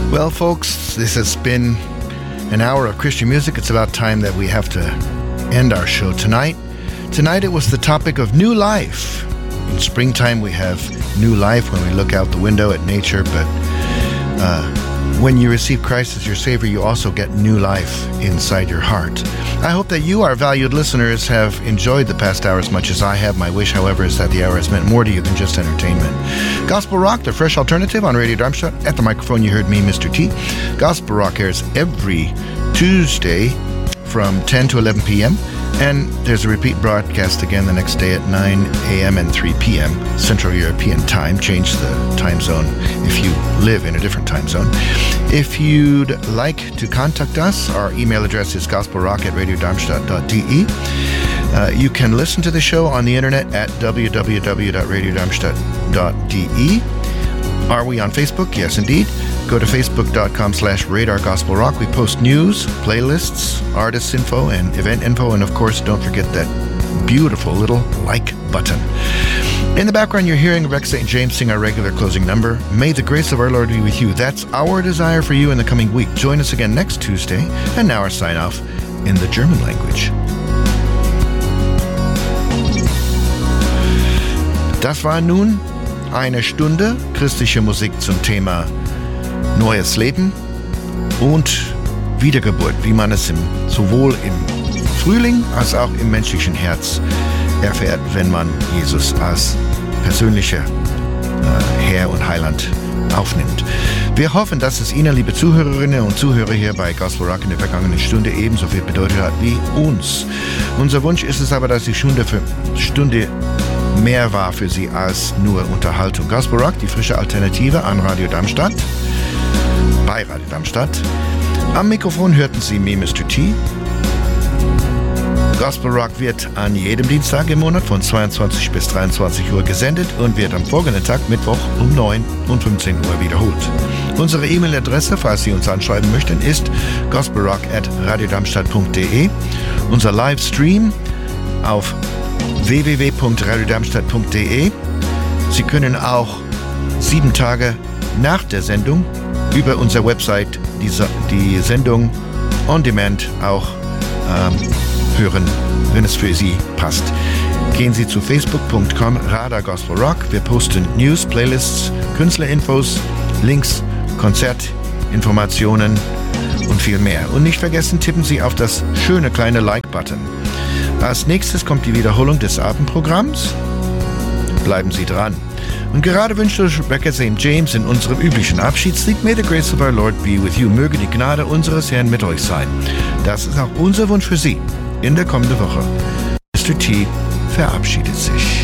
Well, folks, this has been an hour of Christian music. It's about time that we have to end our show tonight. Tonight it was the topic of new life. In springtime we have new life when we look out the window at nature, but when you receive Christ as your Savior, you also get new life inside your heart. I hope that you, our valued listeners, have enjoyed the past hour as much as I have. My wish, however, is that the hour has meant more to you than just entertainment. Gospel Rock, the fresh alternative on Radio Darmstadt. At the microphone, you heard me, Mr. T. Gospel Rock airs every Tuesday from 10 to 11 p.m., and there's a repeat broadcast again the next day at 9 a.m. and 3 p.m. Central European Time. Change the time zone if you live in a different time zone. If you'd like to contact us, our email address is gospelrock@radiodarmstadt.de. You can listen to the show on the internet at www.radiodarmstadt.de. Are we on Facebook? Yes, indeed. Go to facebook.com/radargospelrock. We post news, playlists, artist info, and event info. And of course, don't forget that beautiful little like button. In the background, you're hearing Rex St. James sing our regular closing number. May the grace of our Lord be with you. That's our desire for you in the coming week. Join us again next Tuesday. And now our sign off in the German language. Das war nun eine Stunde christliche Musik zum Thema neues Leben und Wiedergeburt, wie man es sowohl im Frühling als auch im menschlichen Herz erfährt, wenn man Jesus als persönlicher Herr und Heiland aufnimmt. Wir hoffen, dass es Ihnen, liebe Zuhörerinnen und Zuhörer hier bei Gospel Rock in der vergangenen Stunde ebenso viel bedeutet hat wie uns. Unser Wunsch ist es aber, dass die Stunde mehr war für Sie als nur Unterhaltung. Gospel Rock, die frische Alternative an Radio Darmstadt, bei Radio Darmstadt. Am Mikrofon hörten Sie mich, Mr. T. Gospel Rock wird an jedem Dienstag im Monat von 22 bis 23 Uhr gesendet und wird am folgenden Tag, Mittwoch, um 9 und 15 Uhr wiederholt. Unsere E-Mail-Adresse, falls Sie uns anschreiben möchten, ist gospelrock@radiodarmstadt.de. Unser Livestream auf www.radiodarmstadt.de. Sie können auch 7 Tage nach der Sendung über unsere Website die Sendung on demand auch hören, wenn es für Sie passt. Gehen Sie zu facebook.com radargospelrock. Wir posten News, Playlists, Künstlerinfos, Links, Konzertinformationen und viel mehr. Und nicht vergessen, tippen Sie auf das schöne kleine Like-Button. Als nächstes kommt die Wiederholung des Abendprogramms. Bleiben Sie dran. Und gerade wünscht euch Rebecca St. James in unserem üblichen Abschiedslied May the grace of our Lord be with you. Möge die Gnade unseres Herrn mit euch sein. Das ist auch unser Wunsch für Sie in der kommenden Woche. Mr. T verabschiedet sich.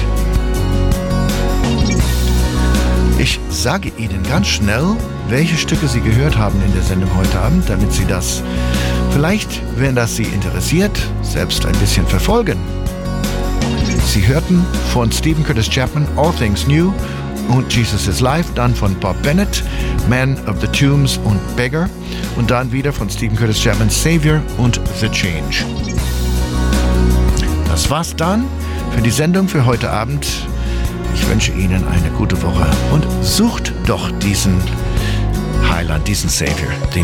Ich sage Ihnen ganz schnell, welche Stücke Sie gehört haben in der Sendung heute Abend, damit Sie das vielleicht, wenn das Sie interessiert, selbst ein bisschen verfolgen. Sie hörten von Stephen Curtis Chapman All Things New und Jesus is Life, dann von Bob Bennett Man of the Tombs und Beggar und dann wieder von Stephen Curtis Chapman Savior und The Change. Das war's dann für die Sendung für heute Abend. Ich wünsche Ihnen eine gute Woche und sucht doch diesen Heiland, diesen Savior, den